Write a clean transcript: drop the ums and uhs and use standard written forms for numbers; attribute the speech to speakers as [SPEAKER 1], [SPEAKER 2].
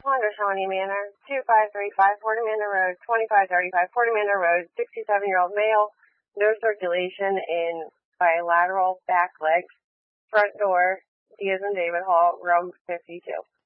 [SPEAKER 1] Wanda Shawnee Manor, 2535 Fort Amanda Road, 2535 Fort Amanda Road, 67-year-old male, no circulation in bilateral back legs, front door, D as in David Hall, room 52.